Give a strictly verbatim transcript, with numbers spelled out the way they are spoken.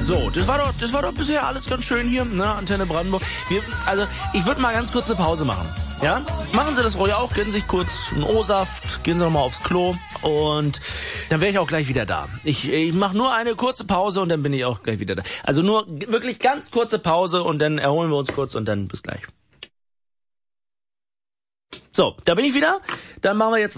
So, das war doch, das war doch bisher alles ganz schön hier, ne, Antenne Brandenburg. Wir, also, ich würde mal ganz kurz eine Pause machen, ja? Machen Sie das ruhig auch, gönnen Sie sich kurz einen O-Saft, gehen Sie noch mal aufs Klo und dann wäre ich auch gleich wieder da. Ich, ich mache nur eine kurze Pause und dann bin ich auch gleich wieder da. Also nur wirklich ganz kurze Pause und dann erholen wir uns kurz und dann bis gleich. So, da bin ich wieder. Dann machen wir jetzt